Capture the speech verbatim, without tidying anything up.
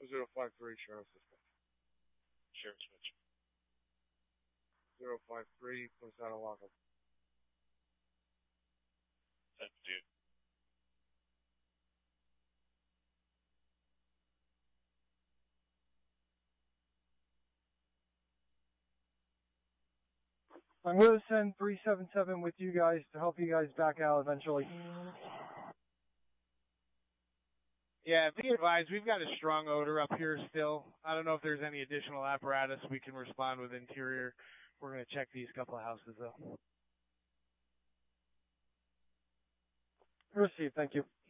zero five three, share assistant. Share switch. zero five three, push out a lockup. That's dude. I'm going to send three seven seven with you guys to help you guys back out eventually. Yeah, be advised, we've got a strong odor up here still. I don't know if there's any additional apparatus we can respond with interior. We're going to check these couple of houses, though. Received, thank you.